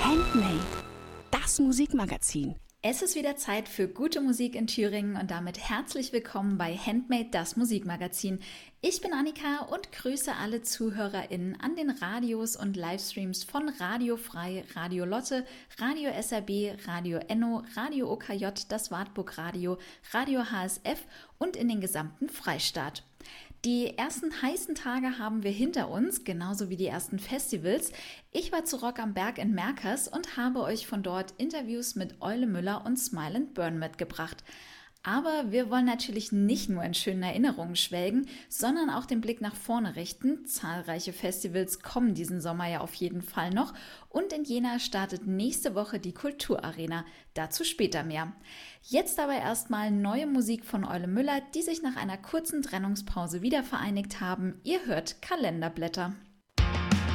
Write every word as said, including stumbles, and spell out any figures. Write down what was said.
Handmade, das Musikmagazin. Es ist wieder Zeit für gute Musik in Thüringen und damit herzlich willkommen bei Handmade, das Musikmagazin. Ich bin Annika und grüße alle ZuhörerInnen an den Radios und Livestreams von Radio Frei, Radio Lotte, Radio S R B, Radio Enno, Radio O K J, das Wartburg Radio, Radio H S F und in den gesamten Freistaat. Die ersten heißen Tage haben wir hinter uns, genauso wie die ersten Festivals. Ich war zu Rock am Berg in Merkers und habe euch von dort Interviews mit Eule Müller und Smile and Burn mitgebracht. Aber wir wollen natürlich nicht nur in schönen Erinnerungen schwelgen, sondern auch den Blick nach vorne richten. Zahlreiche Festivals kommen diesen Sommer ja auf jeden Fall noch und in Jena startet nächste Woche die Kulturarena. Dazu später mehr. Jetzt aber erstmal neue Musik von Eule Müller, die sich nach einer kurzen Trennungspause wieder vereinigt haben. Ihr hört Kalenderblätter.